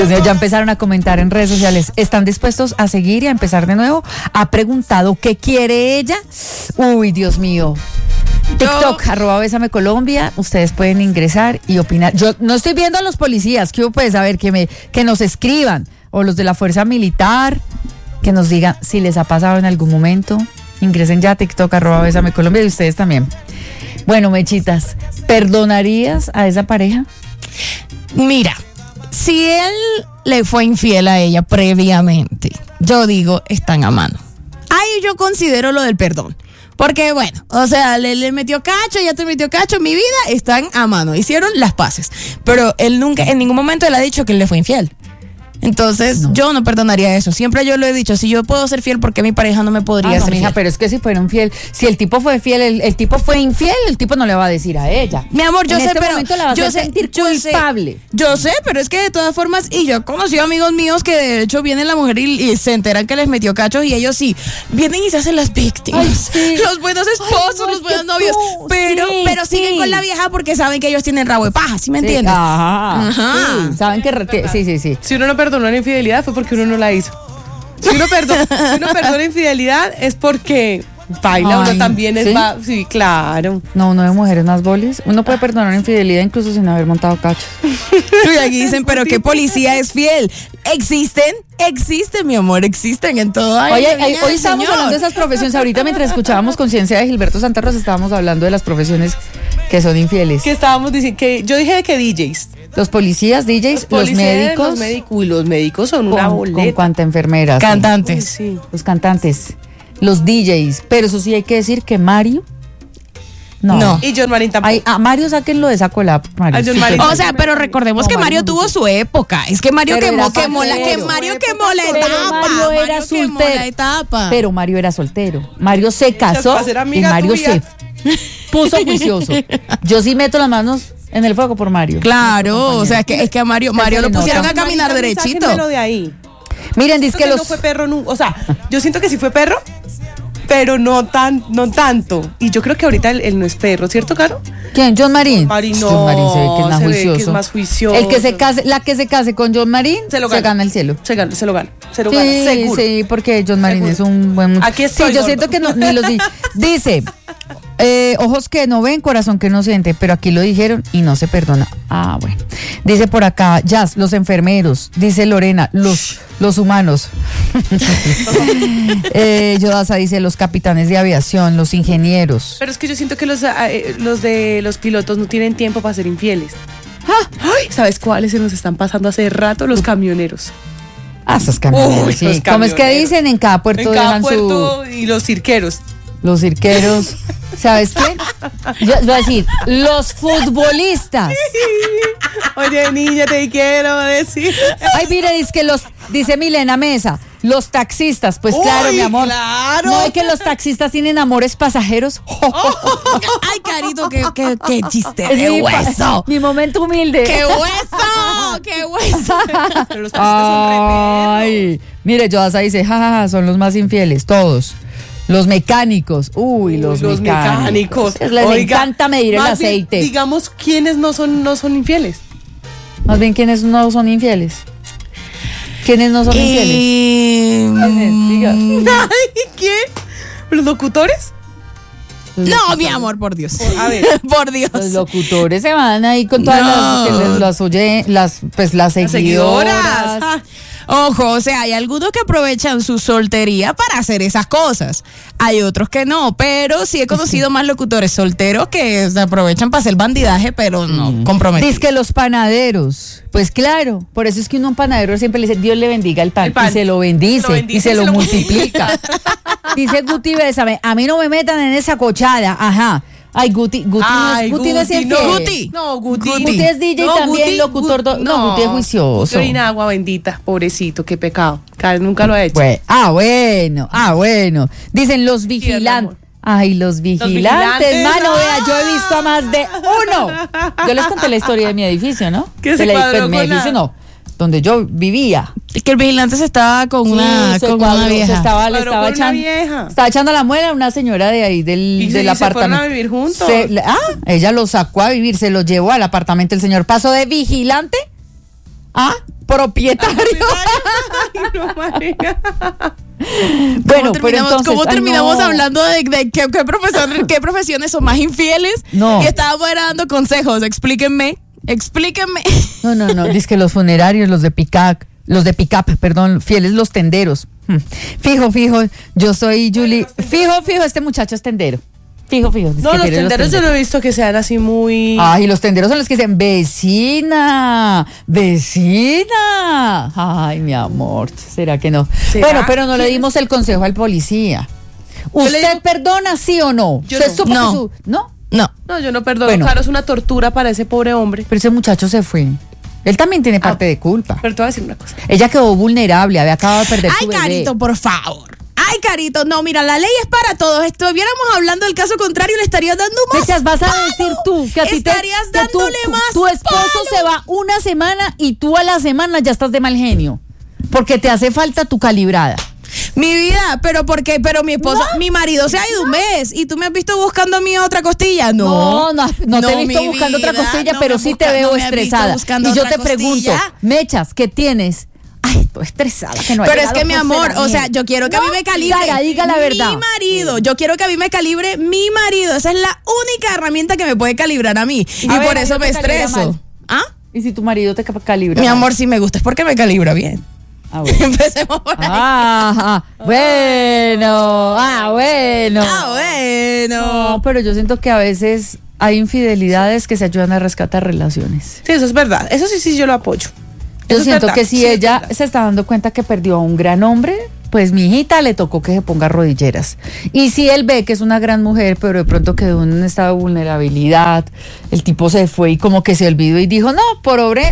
Ya empezaron a comentar en redes sociales. ¿Están dispuestos a seguir y a empezar de nuevo? ¿Ha preguntado qué quiere ella? Uy, Dios mío. TikTok, @Bésame Colombia. Ustedes pueden ingresar y opinar. Yo no estoy viendo a los policías. Quiero pues saber que nos escriban. O los de la fuerza militar. Que nos digan si les ha pasado en algún momento. Ingresen ya a TikTok, @Bésame Colombia. Y ustedes también. Bueno, Mechitas, ¿perdonarías a esa pareja? Mira, si él le fue infiel a ella previamente, yo digo, están a mano. Ahí yo considero lo del perdón. Porque bueno, o sea, le metió cacho, ya te metió cacho, mi vida, están a mano, hicieron las paces. Pero él nunca, en ningún momento él ha dicho que él le fue infiel. Entonces, yo no perdonaría eso. Siempre yo lo he dicho, si yo puedo ser fiel, ¿por qué mi pareja no me podría ser mija, fiel? Pero es que si fueron fiel, si el tipo fue fiel, el tipo fue infiel, el tipo no le va a decir a ella. Mi amor, yo en sé, este pero momento la vas a hacer sentir culpable. Yo sé, pero es que de todas formas, y yo he conocido amigos míos que de hecho viene la mujer y se enteran que les metió cachos y ellos sí, vienen y se hacen las víctimas. Ay, sí. Los buenos esposos, los buenos novios, pero siguen con la vieja porque saben que ellos tienen rabo de paja, ¿sí me entiendes? Ajá. Sí, saben que sí. Si uno no perdonó la infidelidad fue porque uno no la hizo. Si uno perdona infidelidad es porque baila, uno también es... ¿sí? Sí, claro. No, uno de mujeres más bolis. Uno puede perdonar infidelidad incluso sin haber montado cachos. Y aquí dicen, pero ¿qué policía es fiel? Existen, mi amor, existen en todo. Oye, hoy estamos hablando de esas profesiones. Ahorita mientras escuchábamos Conciencia de Gilberto Santa Rosa, estábamos hablando de las profesiones que son infieles. Que estábamos diciendo que yo dije de que DJs. Los policías, DJs, los médicos. Los médicos son una boleta. ¿Con cuánta enfermera? Cantantes. Sí. Los cantantes, los DJs. Pero eso sí hay que decir que Mario... No. Y John Marín tampoco. A Mario sáquenlo de esa cola, Mario. John Marín. O sea, pero recordemos que Mario tuvo su época. Es que Mario Pero quemó la etapa. Mario era soltero. Pero Mario era soltero. Mario se casó y Mario se puso juicioso. Yo sí meto las manos en el fuego por Mario. Claro, o sea, es que a Mario lo pusieron a caminar derechito. Sáquenmelo de ahí. Miren, dice que no fue perro nunca. O sea, yo siento que sí fue perro, pero no tanto. Y yo creo que ahorita él no es perro, ¿cierto, Caro? ¿Quién? ¿John Marín? John Marín se ve que es más juicioso. Que es más juicioso. La que se case con John Marín se gana el cielo. Se lo gana, seguro. Sí, porque John Marín es un buen muchacho. Aquí estoy, sí, yo siento que no, ni los dice, ojos que no ven, corazón que no siente, pero aquí lo dijeron y no se perdona. Ah, bueno. Dice por acá, Jazz, los enfermeros. Dice Lorena, los humanos. Yodasa dice, los capitanes de aviación, los ingenieros. Pero es que yo siento que los de los pilotos no tienen tiempo para ser infieles. Ay, ¿sabes cuáles se nos están pasando hace rato? Los camioneros. Esos camioneros, sí. Los ¿Cómo es que dicen? En cada puerto en cada dejan puerto y los cirqueros. Los cirqueros, ¿sabes qué? Yo voy a decir, los futbolistas. Oye, niña, te quiero decir. Ay, mire, dice Milena Mesa, los taxistas, pues claro, mi amor. Claro. ¿No es que los taxistas tienen amores pasajeros? Ay, Carito, qué chiste de hueso. Mi momento humilde. ¡Qué hueso! ¡Qué hueso! Pero los taxistas son re perros. Ay, mire, Joasa dice, jajaja, son los más infieles, todos. Los mecánicos, los mecánicos. Les encanta medir el aceite. Bien, digamos, ¿quiénes no son infieles? Más bien, ¿quiénes no son infieles? ¿Quiénes no son infieles? ¿Quién? ¿Los locutores? No, mi amor, por Dios. A ver. Por Dios. Los locutores se van ahí con todas las seguidoras. Ojo, o sea, hay algunos que aprovechan su soltería para hacer esas cosas. Hay otros que no, pero sí he conocido más locutores solteros que se aprovechan para hacer bandidaje, pero no comprometidos. Dice que los panaderos, pues claro, por eso es que uno a un panadero siempre le dice, Dios le bendiga el pan. Y se lo bendice y se lo multiplica. Dice Guti Bésame, a mí no me metan en esa cochada, ajá. Ay, Guti no es infiel. Guti es DJ también, locutor. Guti es juicioso. Guti orina agua bendita, pobrecito, qué pecado. Nunca lo ha hecho. Bueno. Dicen los vigilantes. Ay, los vigilantes, mano, vea, yo he visto a más de uno. Yo les conté la historia de mi edificio, ¿no? ¿Qué se cuadró mi edificio no, donde yo vivía. Es que el vigilante se estaba con una vieja. Estaba echando la muela a una señora de ahí del apartamento. ¿Se fueron a vivir juntos? Ella lo sacó a vivir, se lo llevó al apartamento. El señor pasó de vigilante Propietario. Ay, no, María. Bueno, pero entonces, ¿Cómo terminamos no. hablando de qué profesiones son más infieles? No. Y estábamos dando consejos. Explíquenme. No, dice que los funerarios, los de pick-up, perdón, fieles los tenderos. Fijo, yo soy Julie. Fijo, este muchacho es tendero. Fijo. No, los tenderos yo no he visto que sean así muy... Ay, los tenderos son los que dicen, vecina. Ay, mi amor, ¿será que no? ¿Será? Bueno, pero no le dimos el consejo al policía. ¿Usted perdona, sí o no? Yo ¿Usted no. supo que No. ¿No? No. No, yo no perdono. Bueno. Claro, es una tortura para ese pobre hombre. Pero ese muchacho se fue. Él también tiene parte de culpa. Pero te voy a decir una cosa. Ella quedó vulnerable, había acabado de perder Ay, su bebé. Carito, por favor. Ay, Carito, no, mira, la ley es para todos. Estuviéramos hablando del caso contrario, le estarías dando más. Mechas, vas a decir tú que a ti Estarías que dándole más tu esposo palo. se va una semana y tú a la semana ya estás de mal genio. Porque te hace falta tu calibrada. Mi vida, pero ¿por qué? Pero mi esposo, mi marido se ha ido un mes y tú me has visto buscando a mí otra costilla. No te he visto mi buscando otra vida, costilla, no pero me sí te busca- veo no me has visto estresada. buscando Y yo otra te pregunto, costilla. Mechas, ¿qué tienes? Ay, estoy estresada. Que no ha Pero es llegado que mi José amor, Daniel. o sea, yo quiero que a mí me calibre. Sara, diga la verdad. Mi marido, yo quiero que a mí me calibre mi marido. Esa es la única herramienta que me puede calibrar a mí. Y A ver, por a eso mí me te calibra estreso. mal. ¿Ah? ¿Y si tu marido te calibra? Mi amor, si me gusta es porque me calibra bien. Ah, bueno. Empecemos por ahí. Bueno. Bueno. No, pero yo siento que a veces hay infidelidades que se ayudan a rescatar relaciones. Sí, eso es verdad. Eso sí, yo lo apoyo. Yo Eso es siento verdad. que si Sí, es ella verdad. se está dando cuenta que perdió a un gran hombre, pues mi hijita le tocó que se ponga rodilleras. Y si él ve que es una gran mujer, pero de pronto quedó en un estado de vulnerabilidad, el tipo se fue y como que se olvidó y dijo, por obra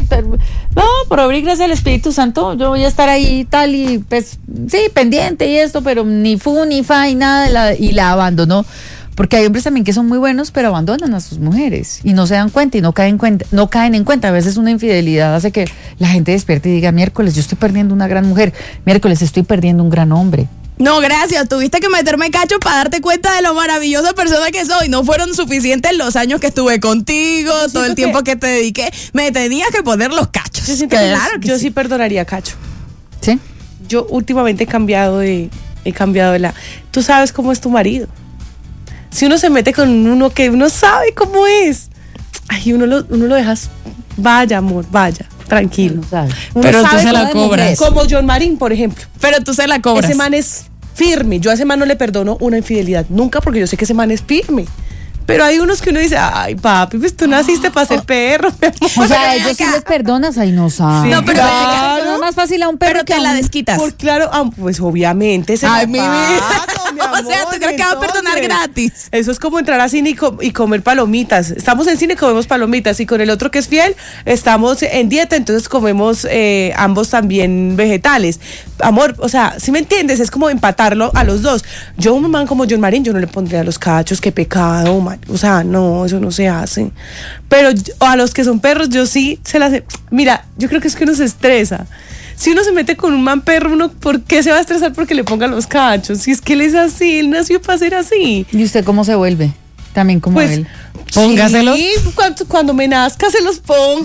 y gracias al Espíritu Santo, yo voy a estar ahí y tal, y pues sí, pendiente y esto, pero ni fu ni fa y nada, y la abandonó. Porque hay hombres también que son muy buenos, pero abandonan a sus mujeres y no se dan cuenta y no caen en cuenta. A veces una infidelidad hace que la gente despierte y diga, miércoles, yo estoy perdiendo una gran mujer, miércoles estoy perdiendo un gran hombre. No, gracias. Tuviste que meterme cacho para darte cuenta de lo maravillosa persona que soy. No fueron suficientes los años que estuve contigo, todo el tiempo que te dediqué. Me tenías que poner los cachos. Yo siento Claro que yo sí perdonaría a Cacho. ¿Sí? Yo últimamente he cambiado de la... Tú sabes cómo es tu marido. Si uno se mete con uno que uno sabe cómo es, ay, uno lo dejas, vaya amor, vaya, tranquilo. No sabe. Uno Pero tú sabe se la cómo es cobras. Como John Marín, por ejemplo. Pero tú se la cobras. Ese man es firme. Yo a ese man no le perdono una infidelidad nunca porque yo sé que ese man es firme. Pero hay unos que uno dice, ay, papi, pues tú naciste para ser perro. O sea, a ellos sí les perdonas, ahí no saben. No, pero claro, es más fácil a un perro Pero que te a la un... desquitas. Por claro, pues obviamente. Ay, mi vida. Mi O sea, ¿tú crees que va a perdonar gratis? Eso es como entrar a cine y comer palomitas. Estamos en cine y comemos palomitas. Y con el otro que es fiel, estamos en dieta, entonces comemos ambos también vegetales. Amor, o sea, si me entiendes, es como empatarlo a los dos. Yo, un man como John Marín, yo no le pondría los cachos, qué pecado, man. O sea, no, eso no se hace. Pero a los que son perros, yo sí se las... Mira, yo creo que es que uno se estresa. Si uno se mete con un man perro, uno, ¿por qué se va a estresar porque le pongan los cachos? Si es que él es así, él nació para ser así. ¿Y usted cómo se vuelve? También como Pues, él. Póngaselos. Sí, cuando me nazca se los pongo.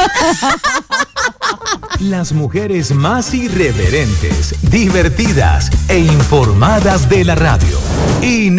Las mujeres más irreverentes, divertidas e informadas de la radio.